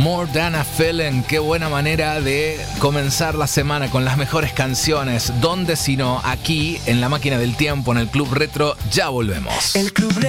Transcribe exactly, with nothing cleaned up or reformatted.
More Than a Feeling, qué buena manera de comenzar la semana con las mejores canciones. ¿Dónde sino aquí en la máquina del tiempo, en el Club Retro? Ya volvemos. El Club Retro.